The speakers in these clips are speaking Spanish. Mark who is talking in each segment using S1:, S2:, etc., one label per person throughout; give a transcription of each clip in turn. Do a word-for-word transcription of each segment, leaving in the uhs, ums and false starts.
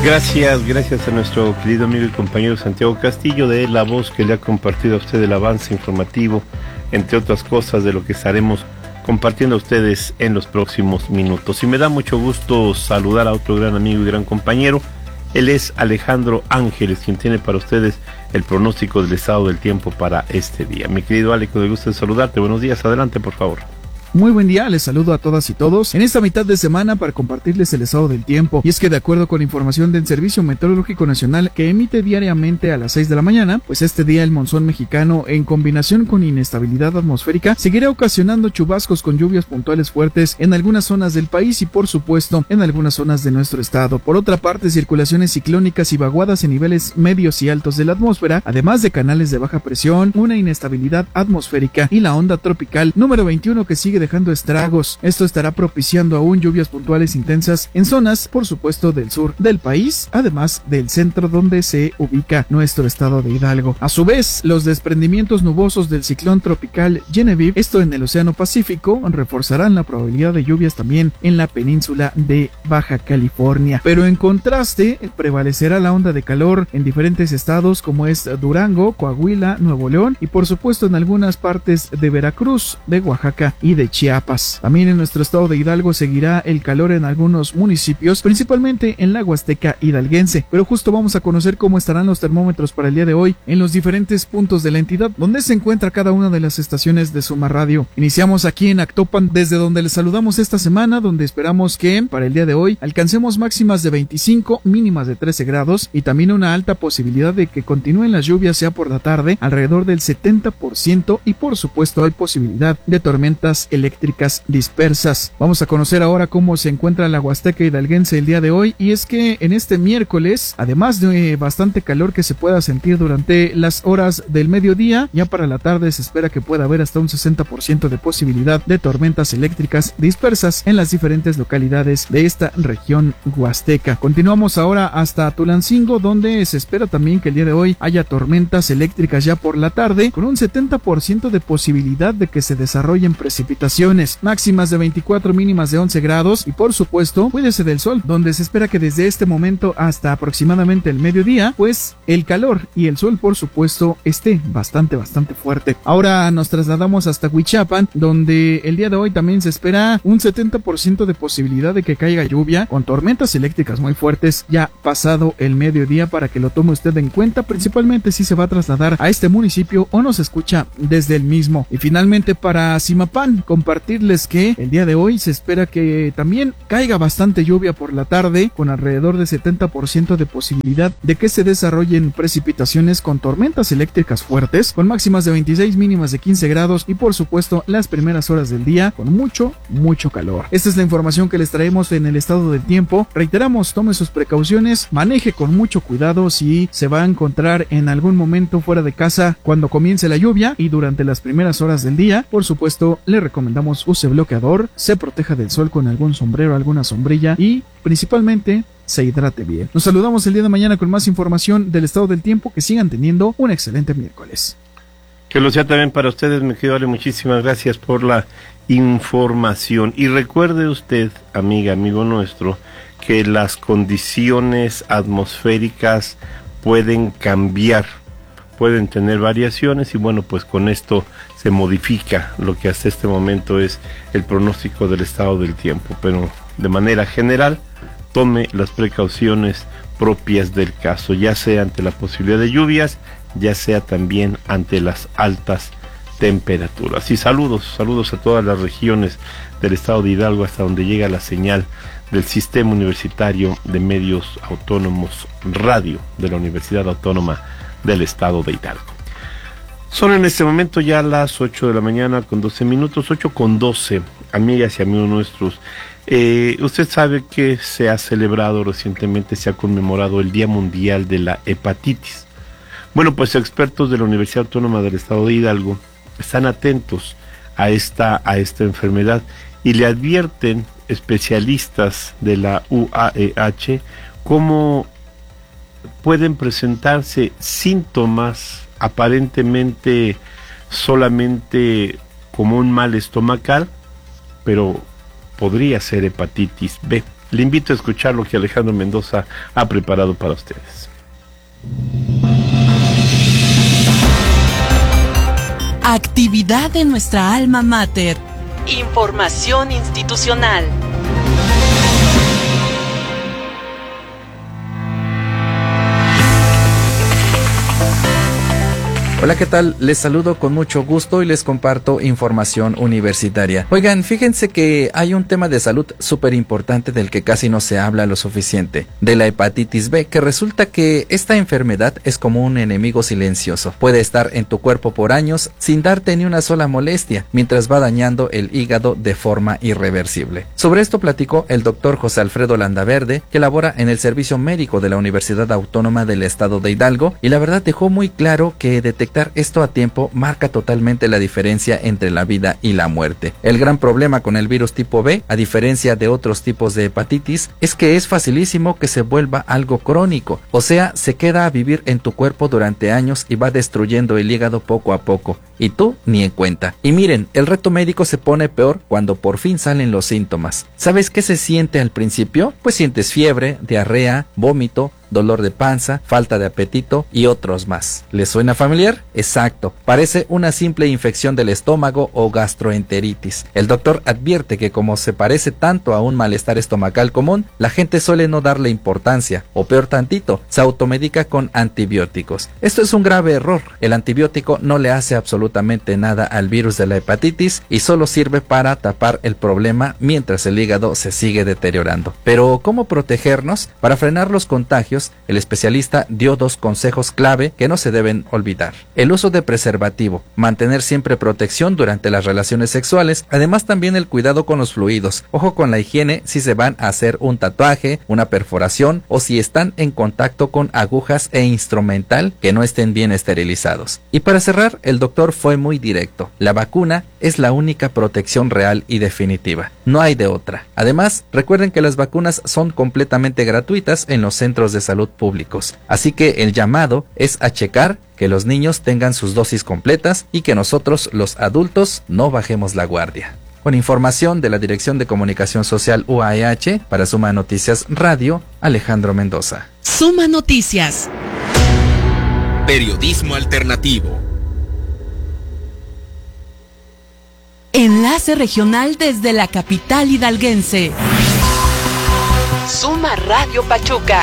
S1: Gracias, gracias a nuestro querido amigo y compañero Santiago Castillo de La Voz, que le ha compartido a usted el avance informativo, entre otras cosas de lo que estaremos compartiendo a ustedes en los próximos minutos. Y me da mucho gusto saludar a otro gran amigo y gran compañero. Él es Alejandro Ángeles, quien tiene para ustedes el pronóstico del estado del tiempo para este día. Mi querido Alex, me gusta saludarte. Buenos días, adelante por favor.
S2: Muy buen día, les saludo a todas y todos en esta mitad de semana para compartirles el estado del tiempo. Y es que de acuerdo con información del Servicio Meteorológico Nacional que emite diariamente a las seis de la mañana, pues este día el monzón mexicano, en combinación con inestabilidad atmosférica, seguirá ocasionando chubascos con lluvias puntuales fuertes en algunas zonas del país y por supuesto en algunas zonas de nuestro estado. Por otra parte, circulaciones ciclónicas y vaguadas en niveles medios y altos de la atmósfera, además de canales de baja presión, una inestabilidad atmosférica y la onda tropical número veintiuno que sigue dejando estragos. Esto estará propiciando aún lluvias puntuales intensas en zonas, por supuesto, del sur del país, además del centro donde se ubica nuestro estado de Hidalgo. A su vez, los desprendimientos nubosos del ciclón tropical Genevieve, esto en el Océano Pacífico, reforzarán la probabilidad de lluvias también en la península de Baja California. Pero en contraste, prevalecerá la onda de calor en diferentes estados como es Durango, Coahuila, Nuevo León y por supuesto en algunas partes de Veracruz, de Oaxaca y de Chiapas. También en nuestro estado de Hidalgo seguirá el calor en algunos municipios, principalmente en la Huasteca hidalguense. Pero justo vamos a conocer cómo estarán los termómetros para el día de hoy en los diferentes puntos de la entidad donde se encuentra cada una de las estaciones de Suma Radio. Iniciamos aquí en Actopan, desde donde les saludamos esta semana, donde esperamos que para el día de hoy alcancemos máximas de veinticinco, mínimas de trece grados y también una alta posibilidad de que continúen las lluvias ya por la tarde, alrededor del setenta por ciento, y por supuesto hay posibilidad de tormentas eléctricas dispersas. Vamos a conocer ahora cómo se encuentra la Huasteca hidalguense el día de hoy, y es que en este miércoles, además de bastante calor que se pueda sentir durante las horas del mediodía, ya para la tarde se espera que pueda haber hasta un sesenta por ciento de posibilidad de tormentas eléctricas dispersas en las diferentes localidades de esta región huasteca. Continuamos ahora hasta Tulancingo, donde se espera también que el día de hoy haya tormentas eléctricas ya por la tarde, con un setenta por ciento de posibilidad de que se desarrollen precipitaciones, máximas de veinticuatro, mínimas de once grados y por supuesto cuídese del sol, donde se espera que desde este momento hasta aproximadamente el mediodía, pues el calor y el sol por supuesto esté bastante bastante fuerte. Ahora nos trasladamos hasta Huichapan, donde el día de hoy también se espera un setenta por ciento de posibilidad de que caiga lluvia con tormentas eléctricas muy fuertes ya pasado el mediodía, para que lo tome usted en cuenta, principalmente si se va a trasladar a este municipio o nos escucha desde el mismo. Y finalmente para Zimapán, compartirles que el día de hoy se espera que también caiga bastante lluvia por la tarde, con alrededor de setenta por ciento de posibilidad de que se desarrollen precipitaciones con tormentas eléctricas fuertes, con máximas de veintiséis, mínimas de quince grados y por supuesto las primeras horas del día con mucho, mucho calor. Esta es la información que les traemos en el estado del tiempo. Reiteramos, tome sus precauciones, maneje con mucho cuidado si se va a encontrar en algún momento fuera de casa cuando comience la lluvia, y durante las primeras horas del día, por supuesto, le recomendamos use bloqueador, se proteja del sol con algún sombrero, alguna sombrilla y principalmente se hidrate bien. Nos saludamos el día de mañana con más información del estado del tiempo. Que sigan teniendo un excelente miércoles.
S1: Que lo sea también para ustedes, mi querido Ale. Muchísimas gracias por la información. Y recuerde usted, amiga, amigo nuestro, que las condiciones atmosféricas pueden cambiar, pueden tener variaciones, y bueno, pues con esto se modifica lo que hasta este momento es el pronóstico del estado del tiempo. Pero de manera general, tome las precauciones propias del caso, ya sea ante la posibilidad de lluvias, ya sea también ante las altas temperaturas. Y saludos, saludos a todas las regiones del estado de Hidalgo, hasta donde llega la señal del Sistema Universitario de Medios Autónomos Radio de la Universidad Autónoma del estado de Hidalgo. Son en este momento ya las ocho de la mañana con doce minutos, ocho con doce, amigas y amigos nuestros. Eh, usted sabe que se ha celebrado recientemente, se ha conmemorado el Día Mundial de la Hepatitis. Bueno, pues expertos de la Universidad Autónoma del estado de Hidalgo están atentos a esta, a esta enfermedad y le advierten especialistas de la U A E H cómo pueden presentarse síntomas aparentemente solamente como un mal estomacal, pero podría ser hepatitis B. Le invito a escuchar lo que Alejandro Mendoza ha preparado para ustedes.
S3: Actividad de nuestra alma mater. Información institucional.
S4: Hola, ¿qué tal? Les saludo con mucho gusto y les comparto información universitaria. Oigan, fíjense que hay un tema de salud súper importante del que casi no se habla lo suficiente, de la hepatitis B, que resulta que esta enfermedad es como un enemigo silencioso. Puede estar en tu cuerpo por años sin darte ni una sola molestia, mientras va dañando el hígado de forma irreversible. Sobre esto platicó el doctor José Alfredo Landaverde, que labora en el Servicio Médico de la Universidad Autónoma del Estado de Hidalgo, y la verdad dejó muy claro que detectar esto a tiempo marca totalmente la diferencia entre la vida y la muerte. El gran problema con el virus tipo B, a diferencia de otros tipos de hepatitis, es que es facilísimo que se vuelva algo crónico, o sea, se queda a vivir en tu cuerpo durante años y va destruyendo el hígado poco a poco, y tú ni en cuenta. Y miren, el reto médico se pone peor cuando por fin salen los síntomas. ¿Sabes qué se siente al principio? Pues sientes fiebre, diarrea, vómito, dolor de panza, falta de apetito y otros más. ¿Les suena familiar? Exacto, parece una simple infección del estómago o gastroenteritis. El doctor advierte que como se parece tanto a un malestar estomacal común, la gente suele no darle importancia, o peor tantito, se automedica con antibióticos. Esto es un grave error. El antibiótico no le hace absolutamente nada al virus de la hepatitis y solo sirve para tapar el problema mientras el hígado se sigue deteriorando. Pero ¿cómo protegernos? Para frenar los contagios, el especialista dio dos consejos clave que no se deben olvidar. El uso de preservativo, mantener siempre protección durante las relaciones sexuales, además también el cuidado con los fluidos. Ojo con la higiene si se van a hacer un tatuaje, una perforación o si están en contacto con agujas e instrumental que no estén bien esterilizados. Y para cerrar, el doctor fue muy directo. La vacuna es la única protección real y definitiva. No hay de otra. Además, recuerden que las vacunas son completamente gratuitas en los centros de salud públicos. Así que el llamado es a checar que los niños tengan sus dosis completas y que nosotros, los adultos, no bajemos la guardia. Con información de la Dirección de Comunicación Social U A E H, para Suma Noticias Radio, Alejandro Mendoza.
S3: Suma Noticias.
S5: Periodismo alternativo.
S3: Enlace regional desde la capital hidalguense. Suma Radio Pachuca.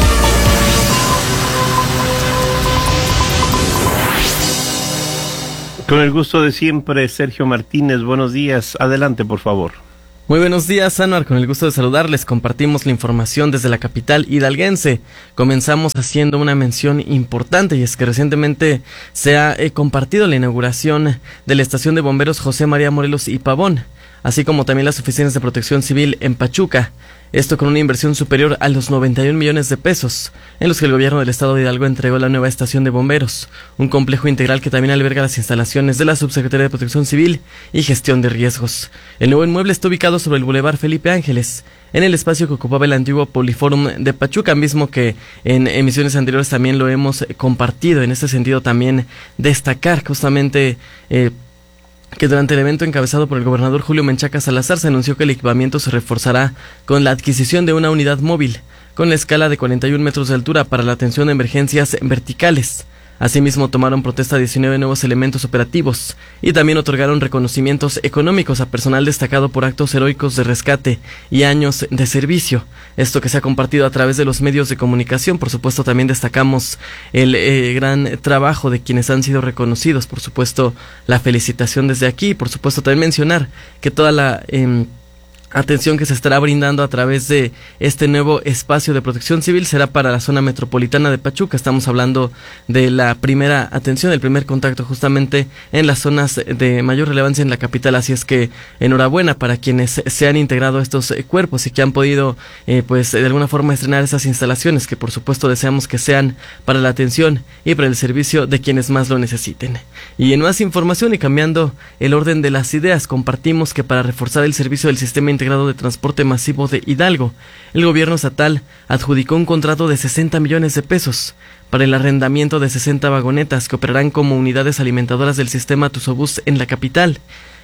S1: Con el gusto de siempre, Sergio Martínez, buenos días. Adelante, por favor.
S6: Muy buenos días, Anuar. Con el gusto de saludarles. Compartimos la información desde la capital hidalguense. Comenzamos haciendo una mención importante y es que recientemente se ha eh, compartido la inauguración de la estación de bomberos José María Morelos y Pavón, así como también las oficinas de protección civil en Pachuca. Esto con una inversión superior a los noventa y un millones de pesos, en los que el gobierno del estado de Hidalgo entregó la nueva estación de bomberos, un complejo integral que también alberga las instalaciones de la Subsecretaría de Protección Civil y Gestión de Riesgos. El nuevo inmueble está ubicado sobre el Boulevard Felipe Ángeles, en el espacio que ocupaba el antiguo Poliforum de Pachuca, mismo que en emisiones anteriores también lo hemos compartido. En este sentido también destacar justamente eh, que durante el evento encabezado por el gobernador Julio Menchaca Salazar se anunció que el equipamiento se reforzará con la adquisición de una unidad móvil con la escala de cuarenta y un metros de altura para la atención de emergencias verticales. Asimismo, tomaron protesta diecinueve nuevos elementos operativos y también otorgaron reconocimientos económicos a personal destacado por actos heroicos de rescate y años de servicio. Esto que se ha compartido a través de los medios de comunicación. Por supuesto, también destacamos el eh, gran trabajo de quienes han sido reconocidos. Por supuesto, la felicitación desde aquí. Por supuesto, también mencionar que toda la Eh, atención que se estará brindando a través de este nuevo espacio de protección civil será para la zona metropolitana de Pachuca. Estamos hablando de la primera atención, el primer contacto justamente en las zonas de mayor relevancia en la capital. Así es que enhorabuena para quienes se han integrado a estos cuerpos y que han podido eh, pues de alguna forma estrenar esas instalaciones que por supuesto deseamos que sean para la atención y para el servicio de quienes más lo necesiten. Y en más información y cambiando el orden de las ideas, compartimos que para reforzar el servicio del sistema integrado de transporte masivo de Hidalgo, el gobierno estatal adjudicó un contrato de sesenta millones de pesos para el arrendamiento de sesenta vagonetas que operarán como unidades alimentadoras del sistema Tusobús en la capital.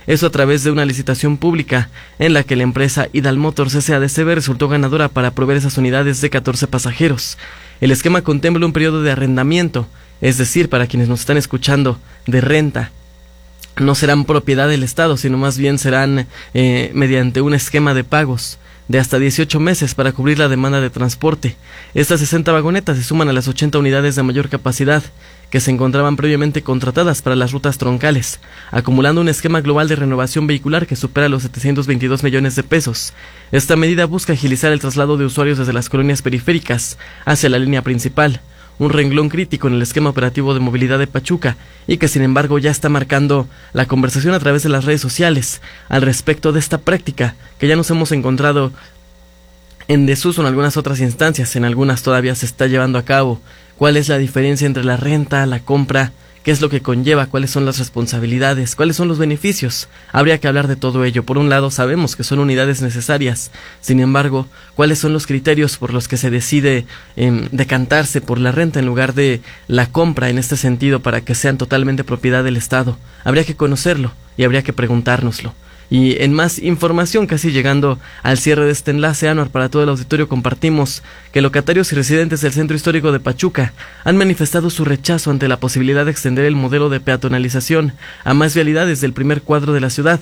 S6: Eso a través de una licitación pública en la que la empresa Idal Motors S A D C B resultó ganadora para proveer esas unidades de catorce pasajeros. El esquema contempla un periodo de arrendamiento, es decir, para quienes nos están escuchando, de renta. No serán propiedad del Estado, sino más bien serán eh, mediante un esquema de pagos de hasta dieciocho meses para cubrir la demanda de transporte. Estas sesenta vagonetas se suman a las ochenta unidades de mayor capacidad que se encontraban previamente contratadas para las rutas troncales, acumulando un esquema global de renovación vehicular que supera los setecientos veintidós millones de pesos. Esta medida busca agilizar el traslado de usuarios desde las colonias periféricas hacia la línea principal, un renglón crítico en el esquema operativo de movilidad de Pachuca y que sin embargo ya está marcando la conversación a través de las redes sociales al respecto de esta práctica que ya nos hemos encontrado en desuso en algunas otras instancias, en algunas todavía se está llevando a cabo. ¿Cuál es la diferencia entre la renta, la compra? ¿Qué es lo que conlleva? ¿Cuáles son las responsabilidades? ¿Cuáles son los beneficios? Habría que hablar de todo ello. Por un lado, sabemos que son unidades necesarias. Sin embargo, ¿cuáles son los criterios por los que se decide eh, decantarse por la renta en lugar de la compra en este sentido para que sean totalmente propiedad del Estado? Habría que conocerlo y habría que preguntárnoslo. Y en más información, casi llegando al cierre de este enlace, Anuar, para todo el auditorio, compartimos que locatarios y residentes del centro histórico de Pachuca han manifestado su rechazo ante la posibilidad de extender el modelo de peatonalización a más vialidades del primer cuadro de la ciudad.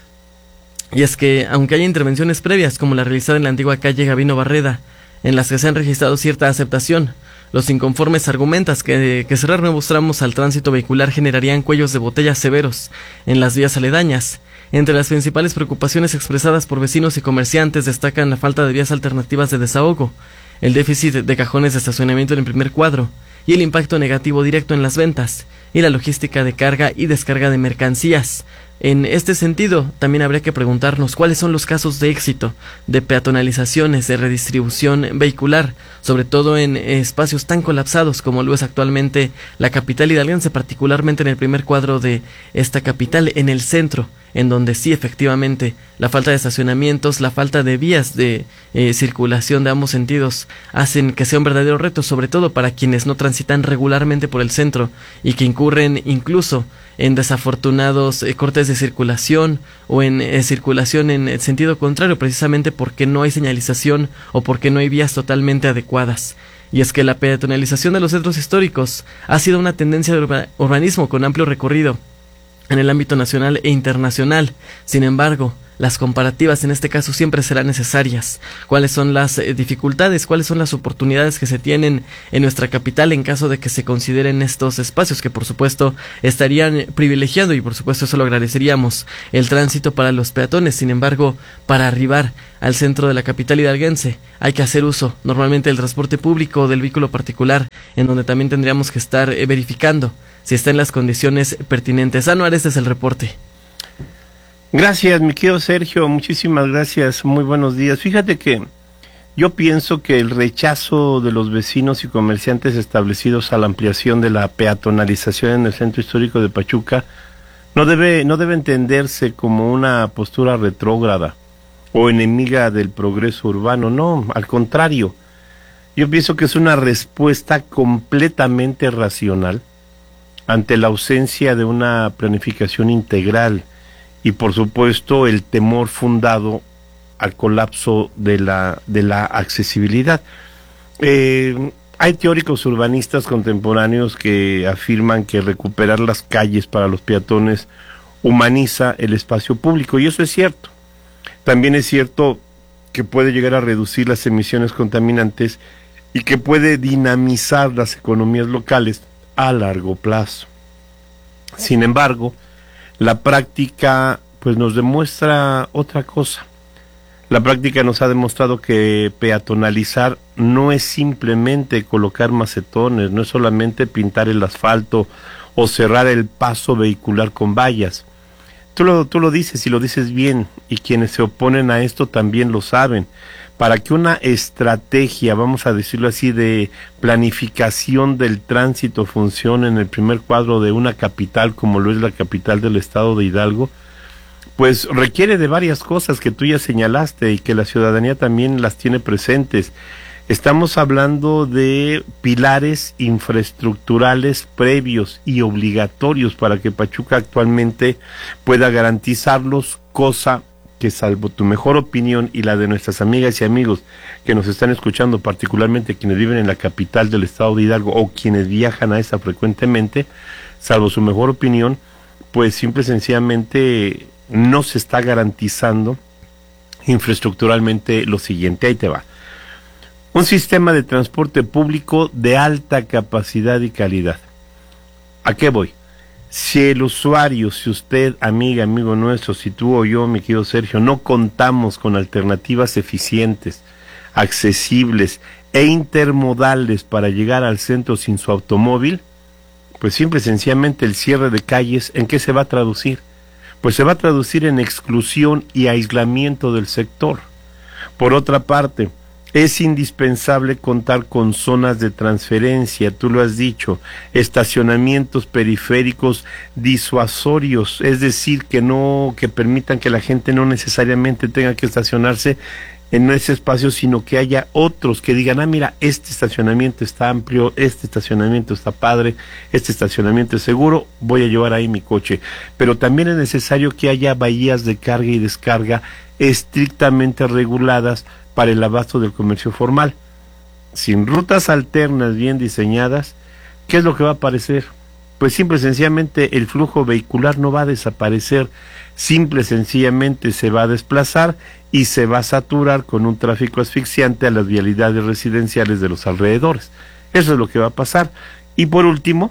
S6: Y es que, aunque haya intervenciones previas, como la realizada en la antigua calle Gabino Barreda, en las que se han registrado cierta aceptación, los inconformes argumentan que, que cerrar nuevos tramos al tránsito vehicular generarían cuellos de botella severos en las vías aledañas. Entre las principales preocupaciones expresadas por vecinos y comerciantes destacan la falta de vías alternativas de desahogo, el déficit de cajones de estacionamiento en el primer cuadro y el impacto negativo directo en las ventas y la logística de carga y descarga de mercancías. En este sentido, también habría que preguntarnos cuáles son los casos de éxito de peatonalizaciones, de redistribución vehicular, sobre todo en espacios tan colapsados como lo es actualmente la capital hidalguense, particularmente en el primer cuadro de esta capital, en el centro, en donde sí, efectivamente, la falta de estacionamientos, la falta de vías de eh, circulación de ambos sentidos hacen que sea un verdadero reto, sobre todo para quienes no transitan regularmente por el centro y que incurren incluso en desafortunados eh, cortes de circulación o en eh, circulación en el sentido contrario, precisamente porque no hay señalización o porque no hay vías totalmente adecuadas. Y es que la peatonalización de los centros históricos ha sido una tendencia de urba- urbanismo con amplio recorrido en el ámbito nacional e internacional. Sin embargo, las comparativas en este caso siempre serán necesarias. ¿Cuáles son las eh, dificultades? ¿Cuáles son las oportunidades que se tienen en nuestra capital en caso de que se consideren estos espacios que por supuesto estarían privilegiando, y por supuesto eso lo agradeceríamos, el tránsito para los peatones? Sin embargo, para arribar al centro de la capital hidalguense hay que hacer uso normalmente del transporte público o del vehículo particular, en donde también tendríamos que estar eh, verificando si está en las condiciones pertinentes. Anuar, este es el reporte.
S1: Gracias, mi querido Sergio, muchísimas gracias, muy buenos días. Fíjate que yo pienso que el rechazo de los vecinos y comerciantes establecidos a la ampliación de la peatonalización en el centro histórico de Pachuca no debe, no debe entenderse como una postura retrógrada o enemiga del progreso urbano, no, al contrario. Yo pienso que es una respuesta completamente racional ante la ausencia de una planificación integral y por supuesto el temor fundado al colapso de la, de la accesibilidad. Eh, hay teóricos urbanistas contemporáneos que afirman que recuperar las calles para los peatones humaniza el espacio público, y eso es cierto. También es cierto que puede llegar a reducir las emisiones contaminantes y que puede dinamizar las economías locales a largo plazo. Sin embargo, la práctica pues nos demuestra otra cosa. La práctica nos ha demostrado que peatonalizar no es simplemente colocar macetones, no es solamente pintar el asfalto o cerrar el paso vehicular con vallas. Tú lo, tú lo dices y lo dices bien, y quienes se oponen a esto también lo saben. Para que una estrategia, vamos a decirlo así, de planificación del tránsito funcione en el primer cuadro de una capital como lo es la capital del estado de Hidalgo, pues requiere de varias cosas que tú ya señalaste y que la ciudadanía también las tiene presentes. Estamos hablando de pilares infraestructurales previos y obligatorios para que Pachuca actualmente pueda garantizarlos, cosa que, salvo tu mejor opinión y la de nuestras amigas y amigos que nos están escuchando, particularmente quienes viven en la capital del estado de Hidalgo o quienes viajan a esa frecuentemente, salvo su mejor opinión, pues simple y sencillamente no se está garantizando infraestructuralmente lo siguiente. Ahí te va. Un sistema de transporte público de alta capacidad y calidad. ¿A qué voy? Si el usuario, si usted, amiga, amigo nuestro, si tú o yo, mi querido Sergio, no contamos con alternativas eficientes, accesibles e intermodales para llegar al centro sin su automóvil, pues simple y sencillamente el cierre de calles, ¿en qué se va a traducir? Pues se va a traducir en exclusión y aislamiento del sector. Por otra parte, es indispensable contar con zonas de transferencia, tú lo has dicho, estacionamientos periféricos disuasorios, es decir, que no, que permitan que la gente no necesariamente tenga que estacionarse en ese espacio, sino que haya otros que digan, ah, mira, este estacionamiento está amplio, este estacionamiento está padre, este estacionamiento es seguro, voy a llevar ahí mi coche. Pero también es necesario que haya bahías de carga y descarga estrictamente reguladas para el abasto del comercio formal. Sin rutas alternas bien diseñadas, ¿qué es lo que va a aparecer? Pues simple y sencillamente el flujo vehicular no va a desaparecer, simple y sencillamente se va a desplazar y se va a saturar con un tráfico asfixiante a las vialidades residenciales de los alrededores. Eso es lo que va a pasar. Y por último,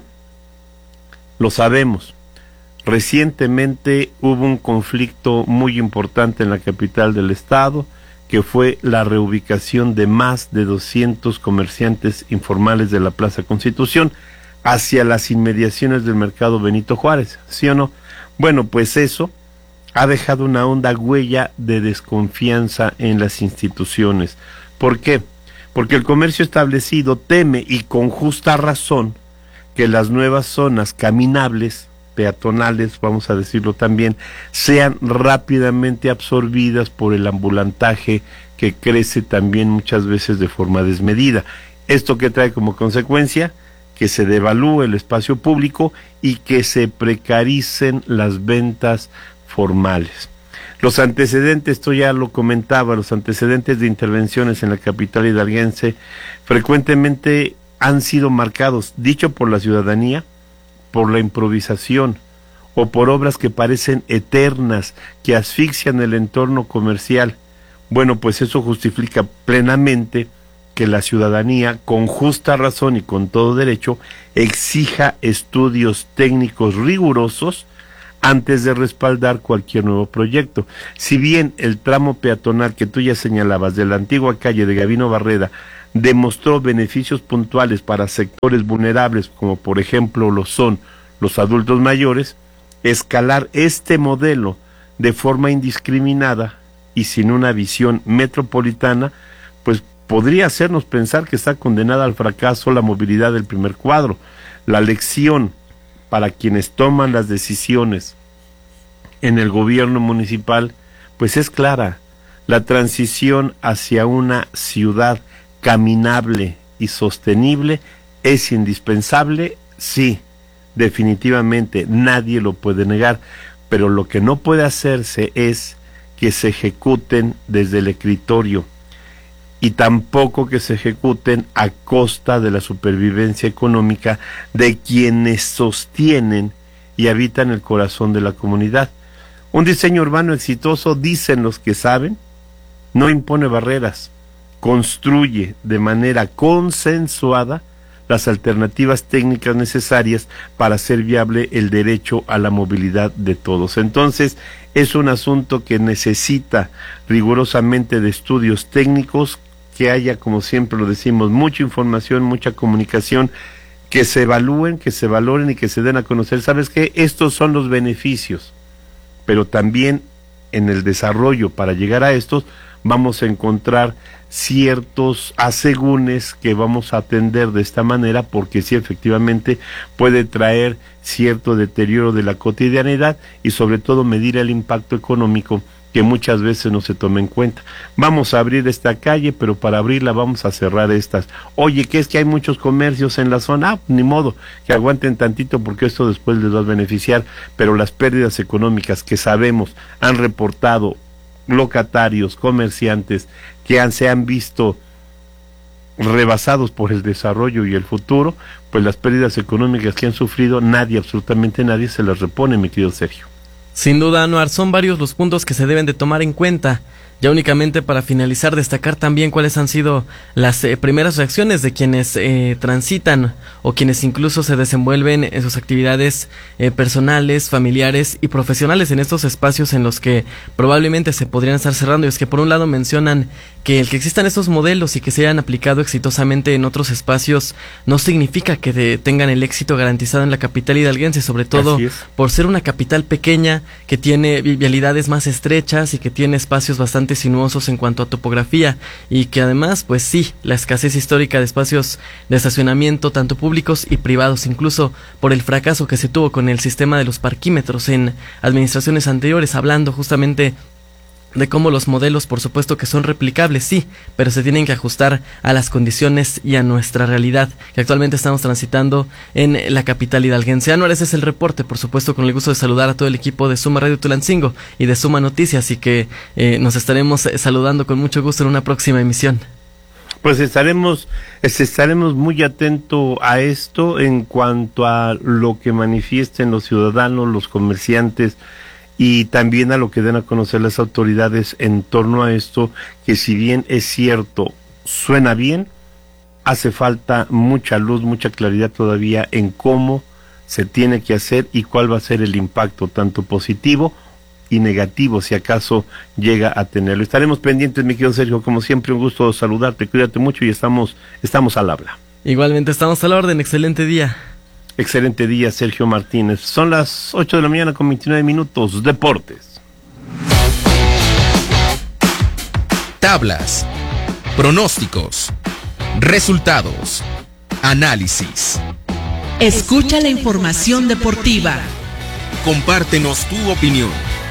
S1: lo sabemos, recientemente hubo un conflicto muy importante en la capital del estado, que fue la reubicación de más de doscientos comerciantes informales de la Plaza Constitución hacia las inmediaciones del mercado Benito Juárez, ¿sí o no? Bueno, pues eso ha dejado una honda huella de desconfianza en las instituciones. ¿Por qué? Porque el comercio establecido teme, y con justa razón, que las nuevas zonas caminables, peatonales, vamos a decirlo también, sean rápidamente absorbidas por el ambulantaje que crece también muchas veces de forma desmedida. ¿Esto qué trae como consecuencia? Que se devalúe el espacio público y que se precaricen las ventas formales. Los antecedentes, esto ya lo comentaba, los antecedentes de intervenciones en la capital hidalguense frecuentemente han sido marcados, dicho por la ciudadanía, por la improvisación o por obras que parecen eternas, que asfixian el entorno comercial. Bueno, pues eso justifica plenamente que la ciudadanía, con justa razón y con todo derecho, exija estudios técnicos rigurosos antes de respaldar cualquier nuevo proyecto. Si bien el tramo peatonal que tú ya señalabas de la antigua calle de Gabino Barreda demostró beneficios puntuales para sectores vulnerables, como por ejemplo lo son los adultos mayores, escalar este modelo de forma indiscriminada y sin una visión metropolitana, pues podría hacernos pensar que está condenada al fracaso la movilidad del primer cuadro. La lección para quienes toman las decisiones en el gobierno municipal, pues es clara: la transición hacia una ciudad caminable y sostenible es indispensable, sí, definitivamente, nadie lo puede negar, pero lo que no puede hacerse es que se ejecuten desde el escritorio, y tampoco que se ejecuten a costa de la supervivencia económica de quienes sostienen y habitan el corazón de la comunidad. Un diseño urbano exitoso, dicen los que saben, no impone barreras, construye de manera consensuada las alternativas técnicas necesarias para hacer viable el derecho a la movilidad de todos. Entonces, es un asunto que necesita rigurosamente de estudios técnicos, que haya, como siempre lo decimos, mucha información, mucha comunicación, que se evalúen, que se valoren y que se den a conocer. ¿Sabes qué? Estos son los beneficios, pero también en el desarrollo para llegar a estos vamos a encontrar ciertos asegúnes que vamos a atender de esta manera, porque sí, efectivamente puede traer cierto deterioro de la cotidianidad y sobre todo medir el impacto económico que muchas veces no se toma en cuenta. Vamos a abrir esta calle, pero para abrirla vamos a cerrar estas. Oye, que es que hay muchos comercios en la zona, ah, ni modo, que aguanten tantito porque esto después les va a beneficiar, pero las pérdidas económicas que sabemos han reportado locatarios, comerciantes, que han, se han visto rebasados por el desarrollo y el futuro, pues las pérdidas económicas que han sufrido, nadie, absolutamente nadie se las repone, mi querido Sergio.
S6: Sin duda, Anuar, son varios los puntos que se deben de tomar en cuenta. Ya únicamente para finalizar, destacar también cuáles han sido las eh, primeras reacciones de quienes eh, transitan o quienes incluso se desenvuelven en sus actividades eh, personales, familiares y profesionales en estos espacios en los que probablemente se podrían estar cerrando. Y es que por un lado mencionan que el que existan estos modelos y que se hayan aplicado exitosamente en otros espacios no significa que de, tengan el éxito garantizado en la capital hidalguense, sobre todo por ser una capital pequeña que tiene vialidades más estrechas y que tiene espacios bastante sinuosos en cuanto a topografía, y que además, pues sí, la escasez histórica de espacios de estacionamiento, tanto públicos y privados, incluso por el fracaso que se tuvo con el sistema de los parquímetros en administraciones anteriores, hablando justamente de cómo los modelos, por supuesto que son replicables, sí, pero se tienen que ajustar a las condiciones y a nuestra realidad que actualmente estamos transitando en la capital hidalguense. Anuar, ese es el reporte, por supuesto, con el gusto de saludar a todo el equipo de Suma Radio Tulancingo y de Suma Noticias, y que eh, nos estaremos saludando con mucho gusto en una próxima emisión.
S1: Pues estaremos, estaremos muy atentos a esto en cuanto a lo que manifiesten los ciudadanos, los comerciantes, y también a lo que den a conocer las autoridades en torno a esto, que si bien es cierto, suena bien, hace falta mucha luz, mucha claridad todavía en cómo se tiene que hacer y cuál va a ser el impacto, tanto positivo y negativo, si acaso llega a tenerlo. Estaremos pendientes, mi querido Sergio, como siempre, un gusto saludarte, cuídate mucho y estamos, estamos al habla.
S6: Igualmente estamos a la orden, excelente día.
S1: Excelente día, Sergio Martínez. Son las ocho de la mañana con veintinueve minutos. Deportes.
S5: Tablas, pronósticos, resultados, análisis.
S3: Escucha la información deportiva.
S5: Compártenos tu opinión.